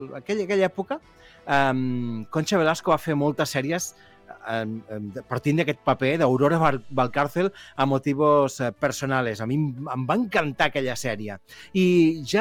aquella època, Concha Velasco va fer moltes sèries partint d'aquest paper d'Aurora Valcárcel a motivos personales. A mi em va encantar aquella sèrie. I ja